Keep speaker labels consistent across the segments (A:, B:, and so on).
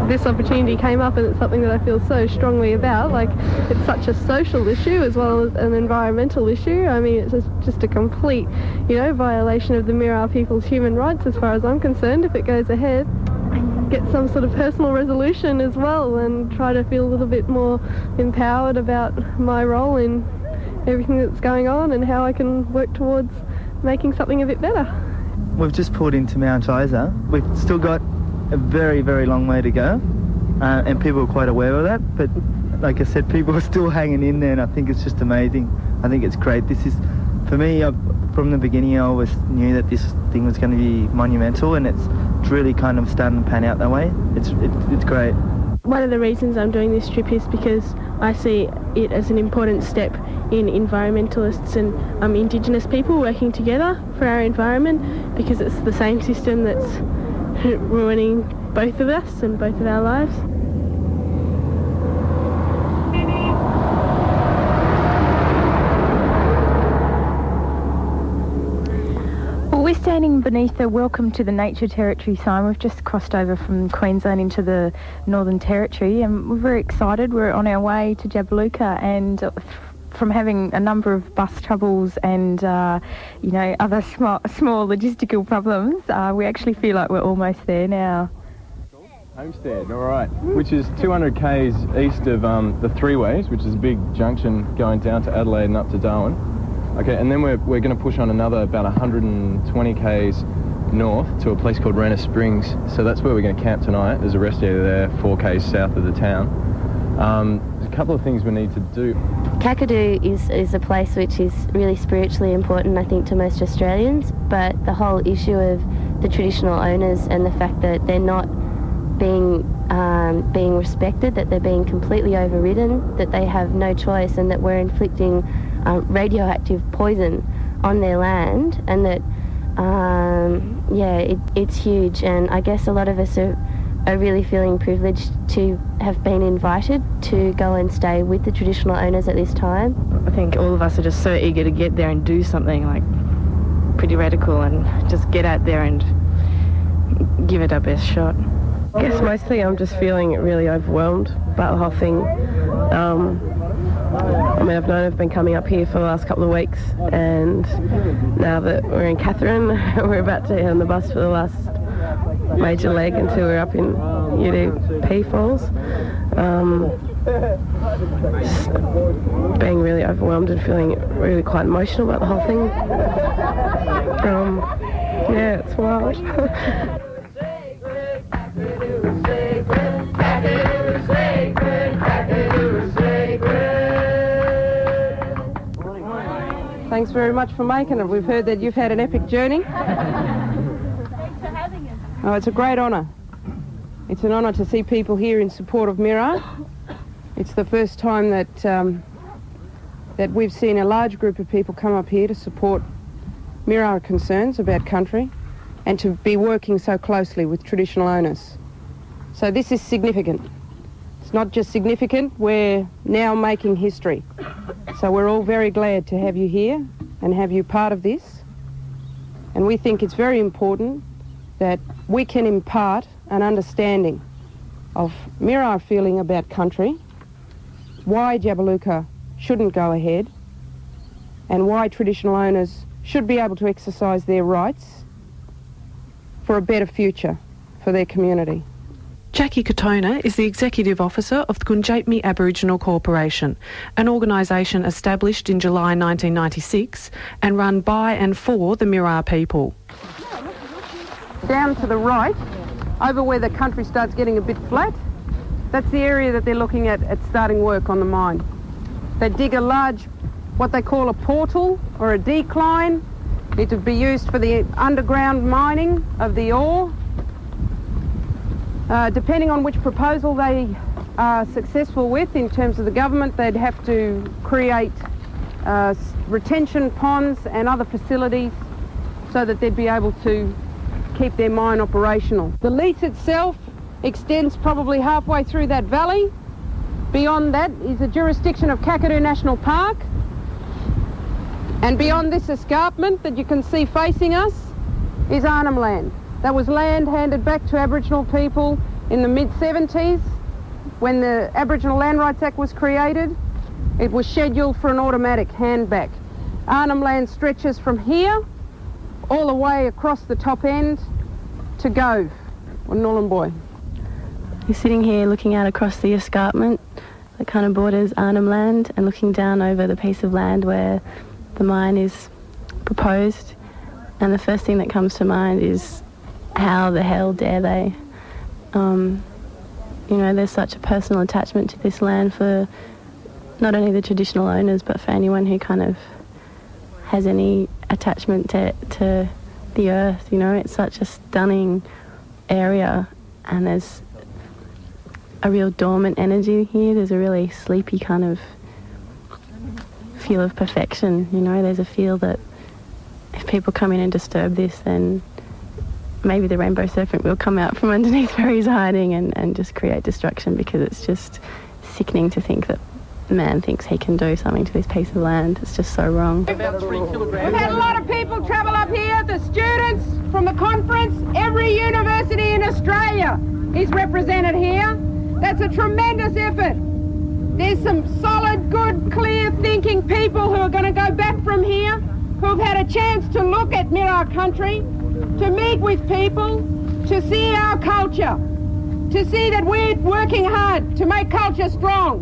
A: this opportunity came up, and it's something that I feel so strongly about. Like, it's such a social issue as well as an environmental issue. I mean, it's just a complete, violation of the Mirarr people's human rights as far as I'm concerned if it goes ahead. Get some sort of personal resolution as well and try to feel a little bit more empowered about my role in everything that's going on and how I can work towards making something a bit better.
B: We've just pulled into Mount Isa. We've still got a very, very long way to go, and people are quite aware of that, but like I said, people are still hanging in there, and I think it's just amazing. I think it's great. This is, for me, from the beginning I always knew that this thing was going to be monumental, and it's really kind of starting to pan out that way. It's great.
C: One of the reasons I'm doing this trip is because I see it as an important step in environmentalists and Indigenous people working together for our environment, because it's the same system that's ruining both of us and both of our lives.
D: Well, we're standing beneath the Welcome to the Nature Territory sign. We've just crossed over from Queensland into the Northern Territory, and we're very excited. We're on our way to Jabiluka, and from having a number of bus troubles and, other small logistical problems, we actually feel like we're almost there now.
E: Homestead, all right, which is 200 k's east of the Three Ways, which is a big junction going down to Adelaide and up to Darwin. Okay, and then we're going to push on another about 120 k's north to a place called Renner Springs. So that's where we're going to camp tonight. There's a rest area there, 4 k's south of the town. There's a couple of things we need to do.
F: Kakadu is a place which is really spiritually important, I think, to most Australians, but the whole issue of the traditional owners and the fact that they're not being respected, that they're being completely overridden, that they have no choice, and that we're inflicting radioactive poison on their land, and that, it's huge. And I guess a lot of us are really feeling privileged to have been invited to go and stay with the traditional owners at this time.
C: I think all of us are just so eager to get there and do something like pretty radical and just get out there and give it our best shot. I guess mostly I'm just feeling really overwhelmed by the whole thing. I've been coming up here for the last couple of weeks, and now that we're in Katherine, we're about to get on the bus for the last major leg until we're up in UDP Falls. Just being really overwhelmed and feeling really quite emotional about the whole thing. It's wild.
G: Thanks very much for making it. We've heard that you've had an epic journey.
D: Thanks for having us.
G: Oh, it's a great honour. It's an honour to see people here in support of Mirarr. It's the first time that that we've seen a large group of people come up here to support Mirarr concerns about country and to be working so closely with traditional owners. So this is significant. It's not just significant, we're now making history. So we're all very glad to have you here and have you part of this. And we think it's very important that we can impart an understanding of Mirarr feeling about country, why Jabiluka shouldn't go ahead, and why traditional owners should be able to exercise their rights for a better future for their community.
H: Jackie Katona is the Executive Officer of the Gundjeihmi Aboriginal Corporation, an organisation established in July 1996 and run by and for the Mirarr people.
G: Down to the right, over where the country starts getting a bit flat, that's the area that they're looking at starting work on the mine. They dig a large, what they call a portal or a decline. It would be used for the underground mining of the ore. Depending on which proposal they are successful with in terms of the government, they'd have to create retention ponds and other facilities so that they'd be able to keep their mine operational. The lease itself extends probably halfway through that valley. Beyond that is the jurisdiction of Kakadu National Park. And beyond this escarpment that you can see facing us is Arnhem Land. That was land handed back to Aboriginal people in the mid-70s, when the Aboriginal Land Rights Act was created, it was scheduled for an automatic handback. Arnhem Land stretches from here all the way across the top end to Gove, or Nhulunbuy.
C: You're sitting here looking out across the escarpment that kind of borders Arnhem Land and looking down over the piece of land where the mine is proposed, and the first thing that comes to mind is how the hell dare they? You know, there's such a personal attachment to this land for not only the traditional owners but for anyone who kind of has any attachment to the earth. You know, it's such a stunning area, and there's a real dormant energy here. There's a really sleepy kind of feel of perfection, you know. There's a feel that if people come in and disturb this, then maybe the rainbow serpent will come out from underneath where he's hiding and just create destruction, because it's just sickening to think that man thinks he can do something to this piece of land. It's just so wrong.
G: We've had a lot of people travel up here, the students from the conference. Every university in Australia is represented here. That's a tremendous effort. There's some solid, good, clear-thinking people who are going to go back from here, who've had a chance to look at Mirarr country, to meet with people, to see our culture, to see that we're working hard to make culture strong.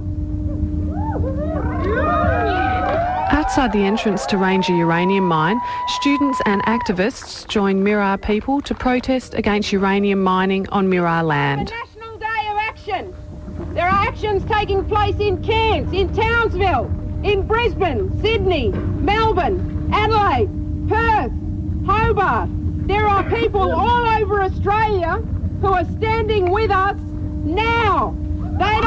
H: Outside the entrance to Ranger Uranium Mine, students and activists joined Mirarr people to protest against uranium mining on Mirarr land.
G: National Day of Action. There are actions taking place in Cairns, in Townsville, in Brisbane, Sydney, Melbourne, Adelaide, Perth, Hobart. There are people all over Australia who are standing with us now. They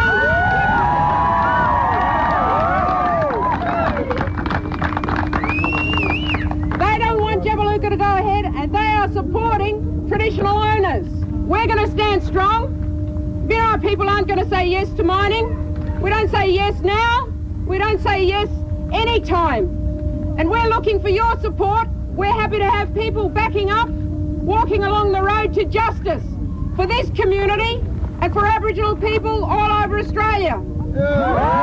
G: don't want Jabiluka to go ahead, and they are supporting traditional owners. We're going to stand strong. Mirarr people aren't going to say yes to mining. We don't say yes now. We don't say yes anytime. And we're looking for your support. We're happy to have people backing up, walking along the road to justice for this community and for Aboriginal people all over Australia.